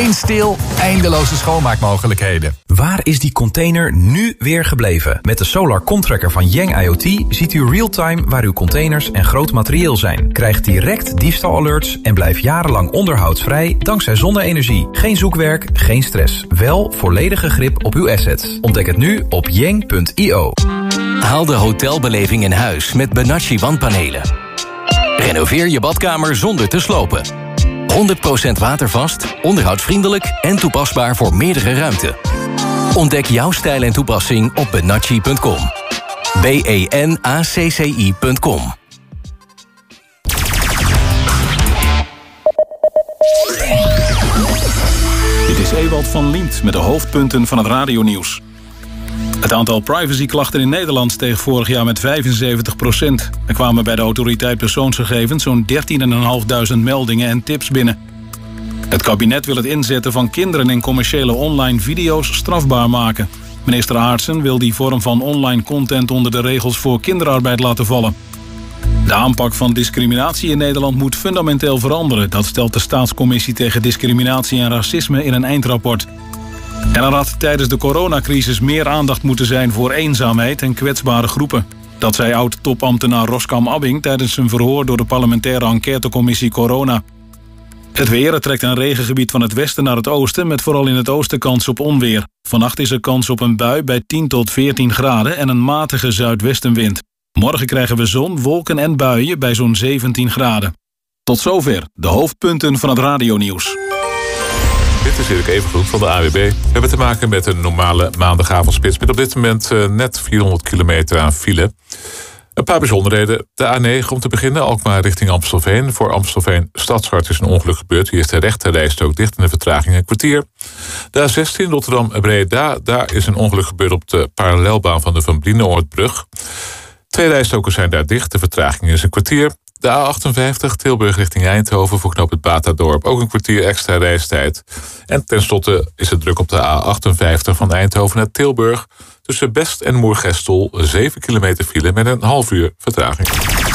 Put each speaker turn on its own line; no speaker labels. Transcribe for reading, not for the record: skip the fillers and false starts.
Eén stil, eindeloze schoonmaakmogelijkheden.
Waar is die container nu weer gebleven? Met de Solar Contractor van Yang IoT ziet u real-time waar uw containers en groot materieel zijn. Krijgt direct diefstalalerts en blijf jarenlang onderhoudsvrij dankzij zonne-energie. Geen zoekwerk, geen stress. Wel volledige grip op uw assets. Ontdek het nu op yang.io.
Haal de hotelbeleving in huis met Benacci wandpanelen. Renoveer je badkamer zonder te slopen. 100% watervast, onderhoudsvriendelijk en toepasbaar voor meerdere ruimten. Ontdek jouw stijl en toepassing op benacci.com. benacci.com.
Dit is Ewald van Liemt met de hoofdpunten van het radionieuws. Het aantal privacyklachten in Nederland steeg vorig jaar met 75%. Er kwamen bij de autoriteit persoonsgegevens zo'n 13.500 meldingen en tips binnen. Het kabinet wil het inzetten van kinderen in commerciële online video's strafbaar maken. Minister Aartsen wil die vorm van online content onder de regels voor kinderarbeid laten vallen. De aanpak van discriminatie in Nederland moet fundamenteel veranderen. Dat stelt de Staatscommissie tegen Discriminatie en Racisme in een eindrapport. En er had tijdens de coronacrisis meer aandacht moeten zijn voor eenzaamheid en kwetsbare groepen. Dat zei oud-topambtenaar Roskam Abbing tijdens zijn verhoor door de parlementaire enquêtecommissie Corona. Het weer, het trekt een regengebied van het westen naar het oosten met vooral in het oosten kans op onweer. Vannacht is er kans op een bui bij 10 tot 14 graden en een matige zuidwestenwind. Morgen krijgen we zon, wolken en buien bij zo'n 17 graden. Tot zover de hoofdpunten van het radionieuws.
Dit is Erik Evengroen van de AWB. We hebben te maken met een normale maandagavondspits met op dit moment net 400 kilometer aan file. Een paar bijzonderheden. De A9 om te beginnen, Alkmaar richting Amstelveen. Voor Amstelveen Stadshart is een ongeluk gebeurd. Hier is de rechterrijstrook dicht en de vertraging een kwartier. De A16 Rotterdam-Breda, daar is een ongeluk gebeurd op de parallelbaan van de Van Brienenoordbrug. 2 rijstroken zijn daar dicht, de vertraging is een kwartier. De A58 Tilburg richting Eindhoven voor knooppunt Batadorp ook een kwartier extra reistijd. En tenslotte is het druk op de A58 van Eindhoven naar Tilburg. Tussen Best en Moergestel 7 kilometer file met een half uur vertraging.